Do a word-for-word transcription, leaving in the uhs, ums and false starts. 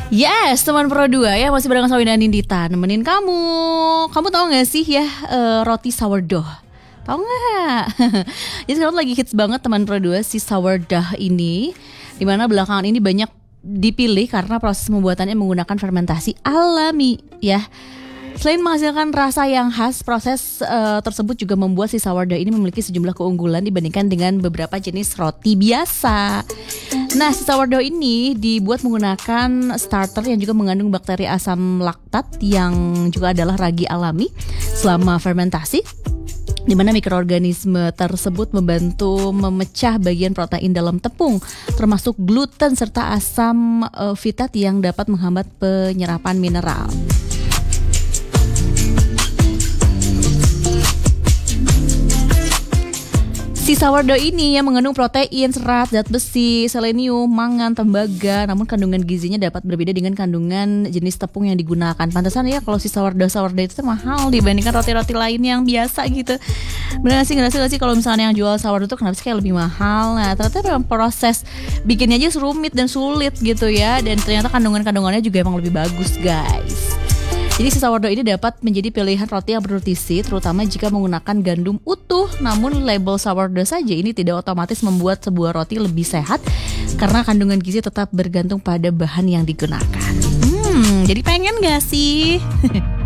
Yes, teman Pro dua ya, masih bareng sama Wina Nindita nemenin kamu. Kamu tahu gak sih ya uh, roti sourdough? Tahu gak? Jadi sekarang lagi hits banget teman Pro dua si sourdough ini, dimana belakangan ini banyak dipilih karena proses pembuatannya menggunakan fermentasi alami ya. Selain menghasilkan rasa yang khas, proses uh, tersebut juga membuat si sourdough ini memiliki sejumlah keunggulan dibandingkan dengan beberapa jenis roti biasa. Nah, si sourdough ini dibuat menggunakan starter yang juga mengandung bakteri asam laktat yang juga adalah ragi alami selama fermentasi, di mana mikroorganisme tersebut membantu memecah bagian protein dalam tepung, termasuk gluten serta asam uh, fitat yang dapat menghambat penyerapan mineral. Si sourdough ini yang mengandung protein, serat, zat besi, selenium, mangan, tembaga, namun kandungan gizinya dapat berbeda dengan kandungan jenis tepung yang digunakan. Pantesan ya kalau si sourdough-sourdough itu mahal dibandingkan roti-roti lain yang biasa gitu. Bener gak sih, ngerasa gak sih kalau misalnya yang jual sourdough itu kenapa sih kayak lebih mahal? Nah ternyata memang proses bikinnya aja rumit dan sulit gitu ya. Dan ternyata kandungan-kandungannya juga emang lebih bagus guys. Jadi si sourdough ini dapat menjadi pilihan roti yang bernutrisi, terutama jika menggunakan gandum utuh. Namun label sourdough saja ini tidak otomatis membuat sebuah roti lebih sehat, karena kandungan gizi tetap bergantung pada bahan yang digunakan. Hmm, jadi pengen gak sih?